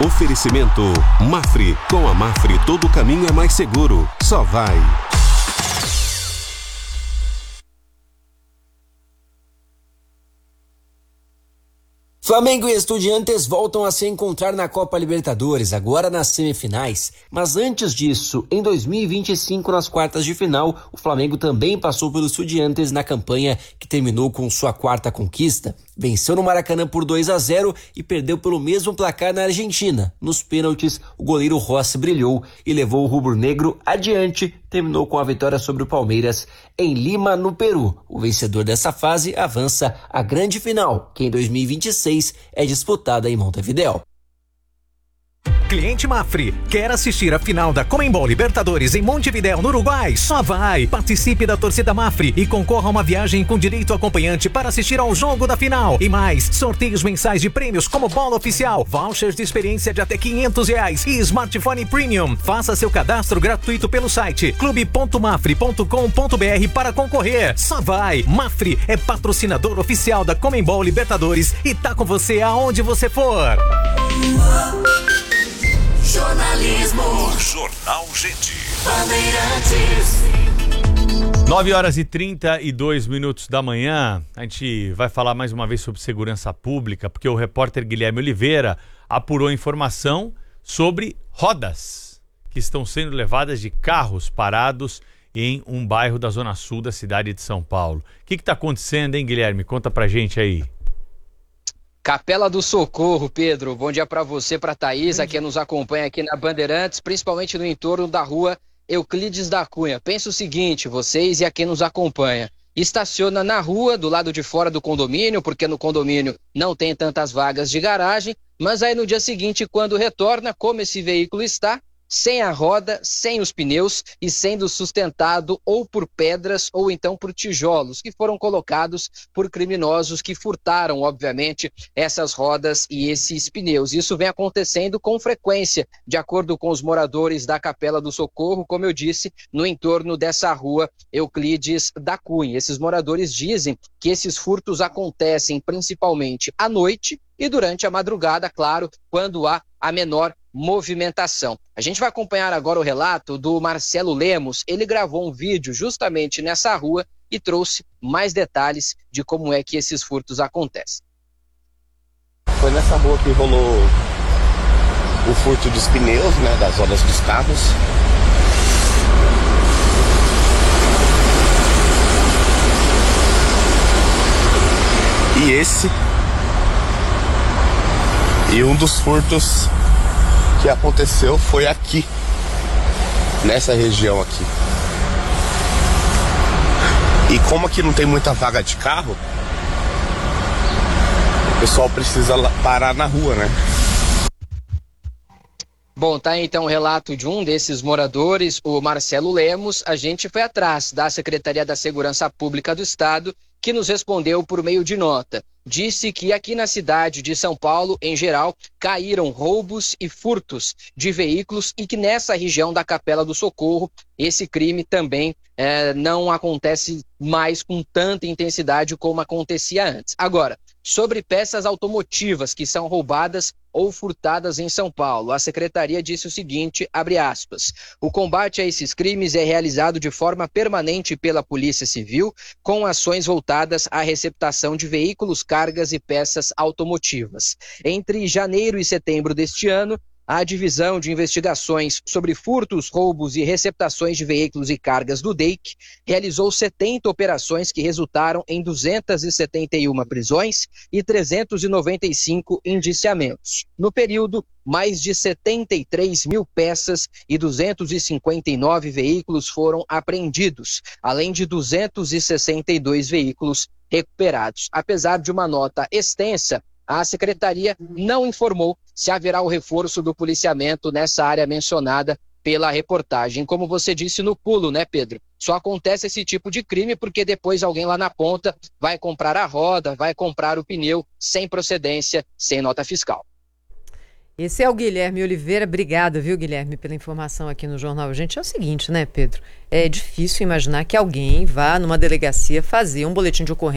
Oferecimento Mafre. Com a Mafre, todo caminho é mais seguro. Só vai. Flamengo e Estudiantes voltam a se encontrar na Copa Libertadores, agora nas semifinais. Mas antes disso, em 2025, nas quartas de final, o Flamengo também passou pelos Estudiantes na campanha que terminou com sua quarta conquista. Venceu no Maracanã por 2-0 e perdeu pelo mesmo placar na Argentina. Nos pênaltis, o goleiro Rossi brilhou e levou o rubro-negro adiante. Terminou com a vitória sobre o Palmeiras em Lima, no Peru. O vencedor dessa fase avança à grande final, que em 2026 é disputada em Montevidéu. Cliente Mafre, quer assistir a final da Conmebol Libertadores em Montevidéu, no Uruguai? Só vai! Participe da torcida Mafre e concorra a uma viagem com direito acompanhante para assistir ao jogo da final. E mais, sorteios mensais de prêmios como bola oficial, vouchers de experiência de até R$500 e smartphone premium. Faça seu cadastro gratuito pelo site clube.mafre.com.br para concorrer. Só vai! Mafre é patrocinador oficial da Conmebol Libertadores e tá com você aonde você for. Jornalismo. Jornal Gente. Bandeirantes. 9h32 da manhã. A gente vai falar mais uma vez sobre segurança pública, porque o repórter Guilherme Oliveira apurou informação sobre rodas que estão sendo levadas de carros parados em um bairro da Zona Sul da cidade de São Paulo. O que está acontecendo, hein, Guilherme? Conta pra gente aí. Capela do Socorro, Pedro. Bom dia para você, para Thaís, a quem nos acompanha aqui na Bandeirantes, principalmente no entorno da rua Euclides da Cunha. Pensa o seguinte, vocês e a quem nos acompanha. Estaciona na rua, do lado de fora do condomínio, porque no condomínio não tem tantas vagas de garagem, mas aí no dia seguinte, quando retorna, como esse veículo está, sem a roda, sem os pneus e sendo sustentado ou por pedras ou então por tijolos que foram colocados por criminosos que furtaram, obviamente, essas rodas e esses pneus. Isso vem acontecendo com frequência, de acordo com os moradores da Capela do Socorro, como eu disse, no entorno dessa rua Euclides da Cunha. Esses moradores dizem que esses furtos acontecem principalmente à noite e durante a madrugada, claro, quando há a menor movimentação. A gente vai acompanhar agora o relato do Marcelo Lemos. Ele gravou um vídeo justamente nessa rua e trouxe mais detalhes de como é que esses furtos acontecem. Foi nessa rua que rolou o furto dos pneus, né, das rodas dos carros. E esse e um dos furtos que aconteceu foi aqui, nessa região aqui. E como aqui não tem muita vaga de carro, o pessoal precisa parar na rua, né? Bom, tá então o relato de um desses moradores, o Marcelo Lemos. A gente foi atrás da Secretaria da Segurança Pública do Estado, que nos respondeu por meio de nota. Disse que aqui na cidade de São Paulo, em geral, caíram roubos e furtos de veículos e que nessa região da Capela do Socorro, esse crime também não acontece mais com tanta intensidade como acontecia antes. Agora, sobre peças automotivas que são roubadas ou furtadas em São Paulo, a secretaria disse o seguinte, abre aspas, o combate a esses crimes é realizado de forma permanente pela Polícia Civil, com ações voltadas à receptação de veículos, cargas e peças automotivas. Entre janeiro e setembro deste ano, a Divisão de Investigações sobre Furtos, Roubos e Receptações de Veículos e Cargas do DEIC realizou 70 operações que resultaram em 271 prisões e 395 indiciamentos. No período, mais de 73 mil peças e 259 veículos foram apreendidos, além de 262 veículos recuperados. Apesar de uma nota extensa, a secretaria não informou se haverá o reforço do policiamento nessa área mencionada pela reportagem. Como você disse no pulo, né, Pedro? Só acontece esse tipo de crime porque depois alguém lá na ponta vai comprar a roda, vai comprar o pneu sem procedência, sem nota fiscal. Esse é o Guilherme Oliveira. Obrigada, viu, Guilherme, pela informação aqui no Jornal. Gente, é o seguinte, né, Pedro? É difícil imaginar que alguém vá numa delegacia fazer um boletim de ocorrência